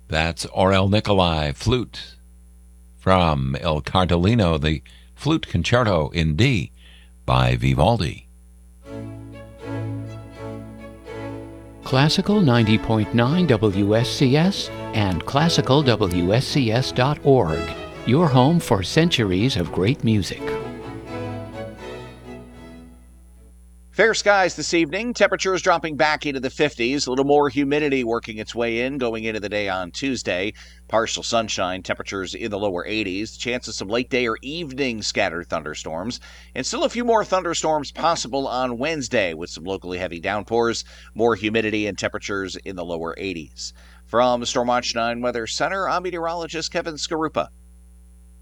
That's Aurel Nicolai, flute. From Il Cardellino, the Flute Concerto in D by Vivaldi. Classical 90.9 WSCS and classicalwscs.org. Your home for centuries of great music. Fair skies this evening. Temperatures dropping back into the 50s. A little more humidity working its way in going into the day on Tuesday. Partial sunshine. Temperatures in the lower 80s. Chance of some late day or evening scattered thunderstorms. And still a few more thunderstorms possible on Wednesday with some locally heavy downpours. More humidity and temperatures in the lower 80s. From Stormwatch 9 Weather Center, I'm meteorologist Kevin Skarupa.